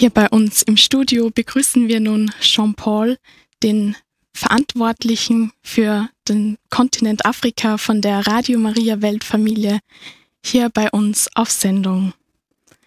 Hier bei uns im Studio begrüßen wir nun Jean-Paul, den Verantwortlichen für den Kontinent Afrika von der Radio Maria Weltfamilie, hier bei uns auf Sendung.